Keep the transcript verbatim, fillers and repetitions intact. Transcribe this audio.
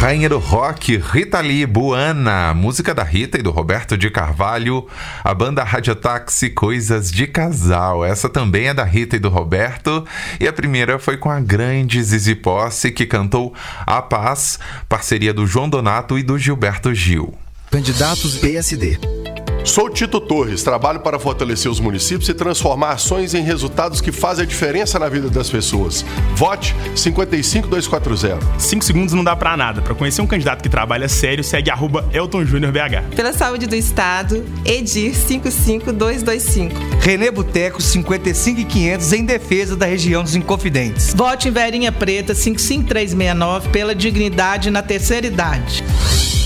Rainha do rock, Rita Lee, Buana, música da Rita e do Roberto de Carvalho, a banda Radiotáxi, Coisas de Casal. Essa também é da Rita e do Roberto, e a primeira foi com a grande Zizi Posse, que cantou A Paz, parceria do João Donato e do Gilberto Gil. Candidatos P S D. Sou Tito Torres, trabalho para fortalecer os municípios e transformar ações em resultados que fazem a diferença na vida das pessoas. Vote cinco cinco dois quatro zero. Cinco segundos não dá pra nada. Para conhecer um candidato que trabalha sério, segue arroba Elton Júnior B H. Pela saúde do Estado, Edir cinco cinco dois dois cinco. Renê Boteco cinquenta e cinco mil e quinhentos em defesa da região dos Inconfidentes. Vote em Verinha Preta cinco cinco três seis nove pela dignidade na terceira idade.